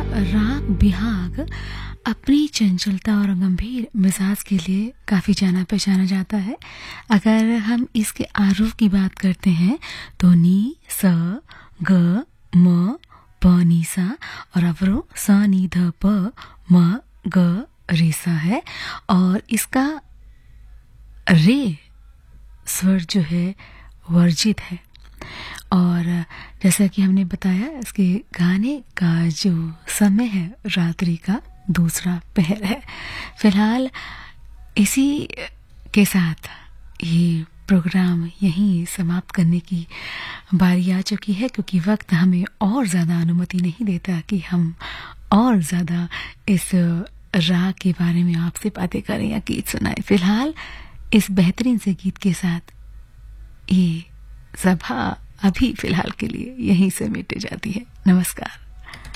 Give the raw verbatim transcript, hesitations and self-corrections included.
राग बिहाग अपनी चंचलता और गंभीर मिजाज के लिए काफ़ी जाना पहचाना जाता है। अगर हम इसके आरूप की बात करते हैं तो नी स ग म प नी सा और अवरो स नी ध प म ग रे सा है और इसका रे स्वर जो है वर्जित है। और जैसा कि हमने बताया इसके गाने का जो समय है रात्रि का दूसरा पहर है। फिलहाल इसी के साथ ये प्रोग्राम यहीं समाप्त करने की बारी आ चुकी है, क्योंकि वक्त हमें और ज़्यादा अनुमति नहीं देता कि हम और ज़्यादा इस राग के बारे में आपसे बातें करें या गीत सुनाएं। फिलहाल इस बेहतरीन से गीत के साथ ये सभा अभी फिलहाल के लिए यहीं से मिट जाती है। नमस्कार।